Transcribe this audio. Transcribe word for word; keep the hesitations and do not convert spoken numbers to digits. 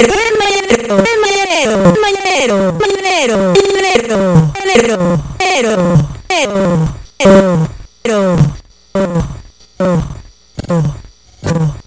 mañanero, el mañanero, el mañanero, mañanero, mañanero, mañanero, mañanero, mañanero, mañanero, mañanero, mañanero.